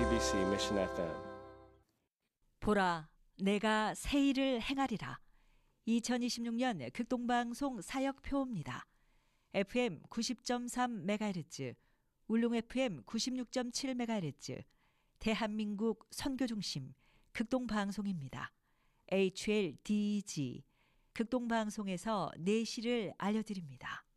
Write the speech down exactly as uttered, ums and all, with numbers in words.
케이비씨 Mission 에프엠. 보라, 내가 새 일을 행하리라. 이천이십육 년 극동방송 사역표입니다. 에프엠 구십 점 삼 메가헤르츠, 울릉 에프엠 구십육 점 칠 메가헤르츠, 대한민국 선교중심 극동방송입니다. 에이치엘디지 극동방송에서 내시를 알려드립니다.